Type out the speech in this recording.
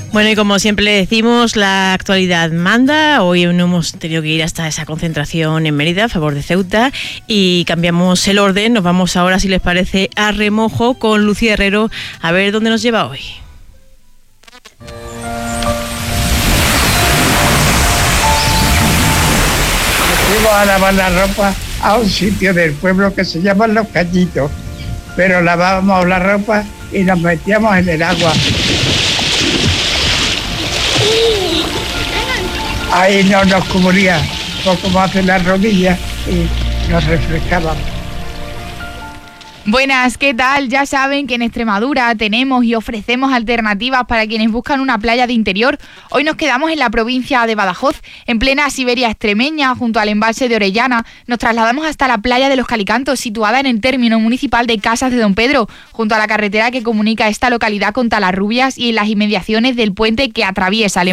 Bueno, y como siempre le decimos, la actualidad manda. Hoy no hemos tenido que ir hasta esa concentración en Mérida a favor de Ceuta y cambiamos el orden. Nos vamos ahora, si les parece, a Remojo con Lucía Herrero a ver dónde nos lleva hoy. Fuimos a lavar la ropa a un sitio del pueblo que se llama Los Cañitos, pero lavábamos la ropa y nos metíamos en el agua. Ahí no nos cubría poco más de las rodillas y nos refrescábamos. Buenas, ¿qué tal? Ya saben que en Extremadura tenemos y ofrecemos alternativas para quienes buscan una playa de interior. Hoy nos quedamos en la provincia de Badajoz, en plena Siberia extremeña, junto al embalse de Orellana. Nos trasladamos hasta la playa de Los Calicantos, situada en el término municipal de Casas de Don Pedro, junto a la carretera que comunica esta localidad con Talarrubias y en las inmediaciones del puente que atraviesa el